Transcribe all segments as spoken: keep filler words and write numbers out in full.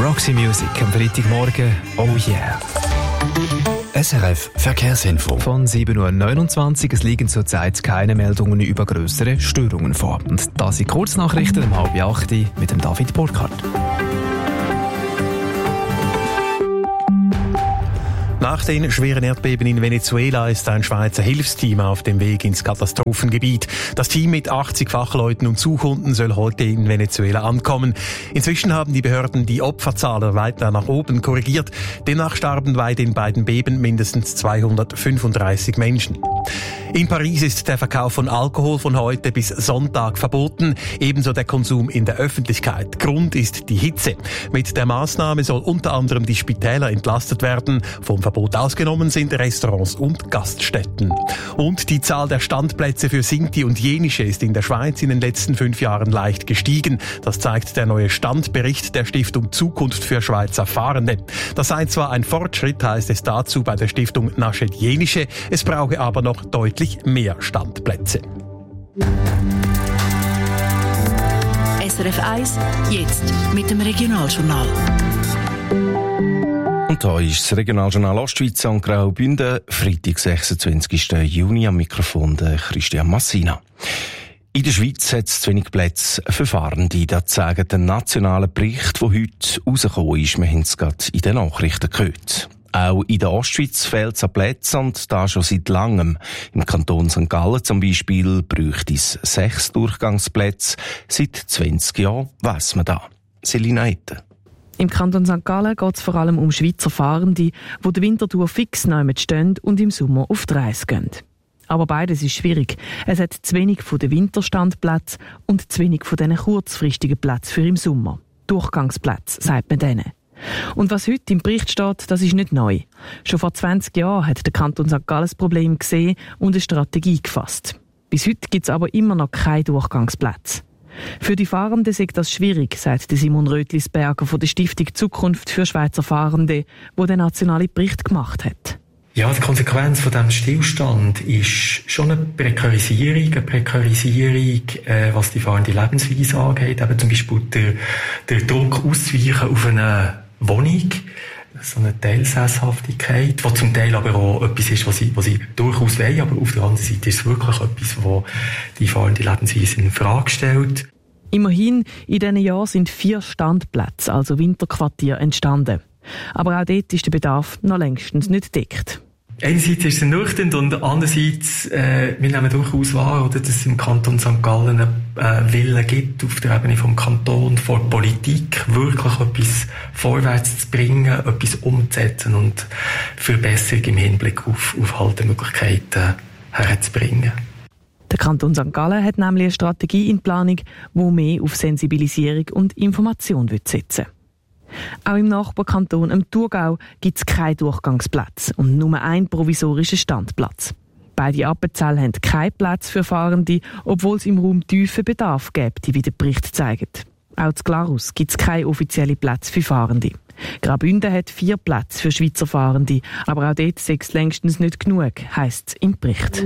Roxy Music am Freitagmorgen. Oh yeah. S R F Verkehrsinfo. Von sieben Uhr neunundzwanzig. Es liegen zurzeit keine Meldungen über grössere Störungen vor. Und das sind Kurznachrichten um halb acht mit dem David Burkhardt. Nach den schweren Erdbeben in Venezuela ist ein Schweizer Hilfsteam auf dem Weg ins Katastrophengebiet. Das Team mit achtzig Fachleuten und Suchhunden soll heute in Venezuela ankommen. Inzwischen haben die Behörden die Opferzahlen weiter nach oben korrigiert. Demnach starben bei den beiden Beben mindestens zweihundertfünfunddreißig Menschen. In Paris ist der Verkauf von Alkohol von heute bis Sonntag verboten, ebenso der Konsum in der Öffentlichkeit. Grund ist die Hitze. Mit der Maßnahme soll unter anderem die Spitäler entlastet werden. Vom Verbot ausgenommen sind Restaurants und Gaststätten. Und die Zahl der Standplätze für Sinti und Jenische ist in der Schweiz in den letzten fünf Jahren leicht gestiegen. Das zeigt der neue Standbericht der Stiftung Zukunft für Schweizer Fahrende. Das sei zwar ein Fortschritt, heißt es dazu bei der Stiftung Naschet Jenische, es brauche aber noch deutlich mehr Standplätze. S R F eins, jetzt mit dem Regionaljournal. Und da ist das Regionaljournal Ostschweiz an Graubünden, Freitag, sechsundzwanzigsten Juni, am Mikrofon der Christian Massina. In der Schweiz hat es zu wenig Plätze für Fahrende. Das zeigt der nationale Bericht, der heute rausgekommen ist. Wir haben es gerade in den Nachrichten gehört. Auch in der Ostschweiz fehlt es an Plätzen und da schon seit langem. Im Kanton Sankt Gallen zum Beispiel bräuchte es sechs Durchgangsplätze. Seit zwanzig Jahren weiss man da. Selina Etten. Im Kanton Sankt Gallen geht es vor allem um Schweizer Fahrende, die den Winter durch fix neu stehen und im Sommer auf die Reise gehen. Aber beides ist schwierig. Es hat zu wenig von den Winterstandplätzen und zu wenig von diesen kurzfristigen Plätzen für im Sommer. Durchgangsplätze, sagt man denen. Und was heute im Bericht steht, das ist nicht neu. Schon vor zwanzig Jahren hat der Kanton Sankt Gallen das Problem gesehen und eine Strategie gefasst. Bis heute gibt es aber immer noch keine Durchgangsplätze. Für die Fahrenden ist das schwierig, sagt Simon Rötlisberger von der Stiftung Zukunft für Schweizer Fahrende, wo der nationale Bericht gemacht hat. Ja, die Konsequenz von diesem Stillstand ist schon eine Prekarisierung, eine Prekarisierung, äh, was die fahrende Lebensweise angeht. Eben zum Beispiel der, der Druck auszuweichen auf eine Wohnung, so eine Teilsesshaftigkeit, die zum Teil aber auch etwas ist, was sie, was sie durchaus wollen, aber auf der anderen Seite ist es wirklich etwas, was die fahrende Lebensweise in Frage stellt. Immerhin, in diesen Jahren sind vier Standplätze, also Winterquartiere, entstanden. Aber auch dort ist der Bedarf noch längstens nicht gedeckt. Einerseits ist es ernüchternd und andererseits, äh, wir nehmen durchaus wahr, oder, dass es im Kanton Sankt Gallen einen äh, Willen gibt, auf der Ebene vom Kanton, vor der Politik, wirklich etwas vorwärts zu bringen, etwas umzusetzen und Verbesserung im Hinblick auf, auf Haltemöglichkeiten herzubringen. Der Kanton Sankt Gallen hat nämlich eine Strategie in Planung, die mehr auf Sensibilisierung und Information setzen will. Auch im Nachbarkanton, im Thurgau, gibt es keinen Durchgangsplatz und nur einen provisorischen Standplatz. Beide Appenzell haben keinen Platz für Fahrende, obwohl es im Raum tiefen Bedarf gibt, wie der Bericht zeigt. Auch in Glarus gibt es keine offiziellen Plätze für Fahrende. Graubünden hat vier Plätze für Schweizer Fahrende, aber auch dort sei es längstens nicht genug, heisst es im Bericht.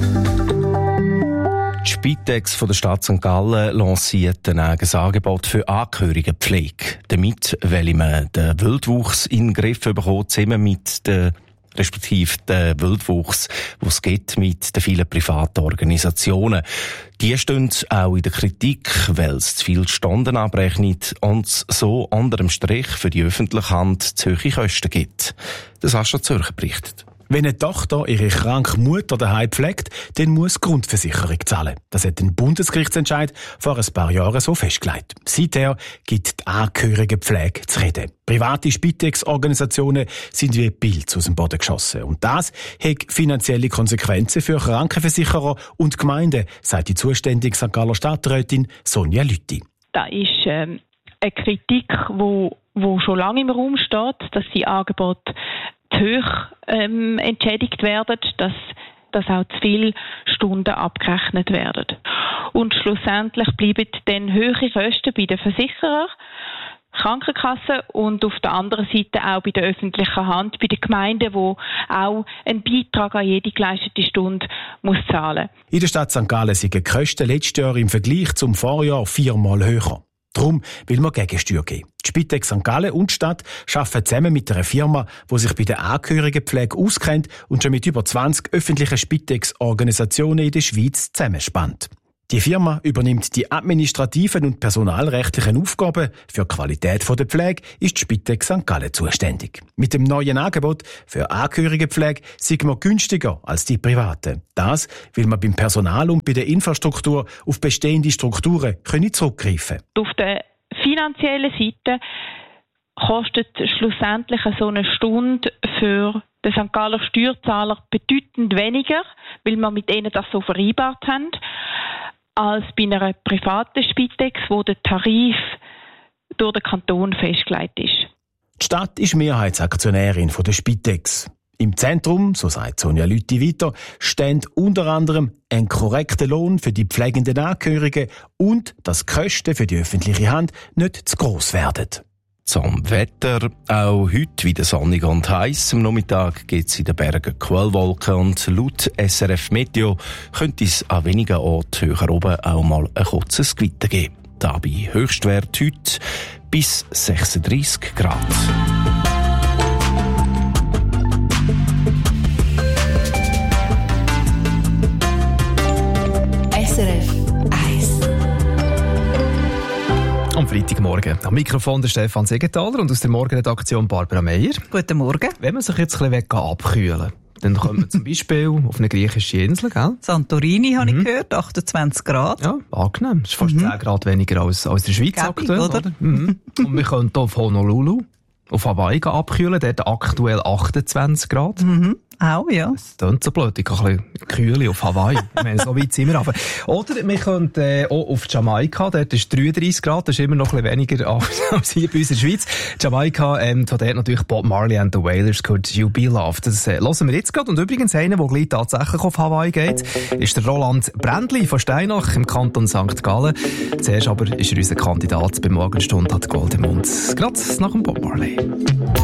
Die Spitex von der Stadt Sankt Gallen lanciert ein eigenes Angebot für Angehörigenpflege. Damit will man den Wildwuchs in den Griff bekommen, zusammen mit der respektive den Wildwuchs, den es gibt mit den vielen privaten Organisationen. Die stehen auch in der Kritik, weil es zu viele Stunden abrechnet und es so unter dem Strich für die öffentliche Hand zu hohe Kosten gibt. Das hast du Zürcher berichtet. Wenn eine Tochter ihre kranke Mutter daheim pflegt, dann muss die Grundversicherung zahlen. Das hat ein Bundesgerichtsentscheid vor ein paar Jahren so festgelegt. Seither gibt die Angehörigenpflege zu reden. Private Spitex-Organisationen sind wie Pilze aus dem Boden geschossen. Und das hat finanzielle Konsequenzen für Krankenversicherer und Gemeinden, sagt die zuständige Sankt Galler Stadträtin Sonja Lüthi. Das ist ähm, eine Kritik, die wo schon lange im Raum steht, dass die Angebote zu hoch ähm, entschädigt werden, dass, dass auch zu viele Stunden abgerechnet werden. Und schlussendlich bleiben dann höhere Kosten bei den Versicherern, Krankenkassen und auf der anderen Seite auch bei der öffentlichen Hand, bei den Gemeinden, die auch einen Beitrag an jede geleistete Stunde muss zahlen. In der Stadt Sankt Gallen sind die Kosten letztes Jahr im Vergleich zum Vorjahr viermal höher. Darum will man Gegensteuer geben. Die Spitex Sankt Gallen und die Stadt arbeiten zusammen mit einer Firma, die sich bei der Angehörigenpflege auskennt und schon mit über zwanzig öffentlichen Spitex-Organisationen in der Schweiz zusammenspannt. Die Firma übernimmt die administrativen und personalrechtlichen Aufgaben. Für die Qualität der Pflege ist die Spitex Sankt Gallen zuständig. Mit dem neuen Angebot für Angehörigenpflege sind wir günstiger als die Privaten. Das, weil man beim Personal und bei der Infrastruktur auf bestehende Strukturen können zurückgreifen können. Auf der finanziellen Seite kostet schlussendlich so eine Stunde für den Sankt Galler Steuerzahler bedeutend weniger, weil wir mit ihnen das so vereinbart haben, als bei einer privaten Spitex, wo der Tarif durch den Kanton festgelegt ist. Die Stadt ist Mehrheitsaktionärin der Spitex. Im Zentrum, so sagt Sonja Lüthi weiter, steht unter anderem ein korrekter Lohn für die pflegenden Angehörigen und dass die Kosten für die öffentliche Hand nicht zu gross werden. Zum Wetter. Auch heute wieder sonnig und heiß. Am Nachmittag gibt es in den Bergen Quellwolken und laut S R F Meteo könnte es an wenigen Orten höher oben auch mal ein kurzes Gewitter geben. Dabei Höchstwert heute bis sechsunddreissig Grad. S R F eins. Am Freitagmorgen. Am Mikrofon der Stefan Segenthaler und aus der Morgenredaktion Barbara Meyer. Guten Morgen. Wenn man sich jetzt ein bisschen abkühlen will, dann kommt man zum Beispiel auf eine griechische Insel, gell? Santorini, habe mhm. ich gehört, achtundzwanzig Grad. Ja, angenehm. Das ist fast mhm. zehn Grad weniger als, als in der Schweiz Gäbig, aktuell. oder? oder? Mhm. Und wir können hier auf Honolulu, auf Hawaii abkühlen, dort aktuell achtundzwanzig Grad. Mhm. Auch, ja. Das klingt so blöd, ich kann ein bisschen kühle auf Hawaii. Ich meine, so weit sind wir runter. Oder wir können äh, auch auf Jamaika, dort ist dreiunddreissig Grad, das ist immer noch ein bisschen weniger als hier bei uns in der Schweiz. Jamaika, ähm, da dort natürlich Bob Marley and the Wailers, Could You Be Loved. Das äh, hören wir jetzt gerade. Und übrigens einer, der gleich tatsächlich auf Hawaii geht, ist der Roland Brändli von Steinach im Kanton Sankt Gallen. Zuerst aber ist er unser Kandidat bei Morgenstunde hat Gold im Mund. Gerade nach dem Bob Marley.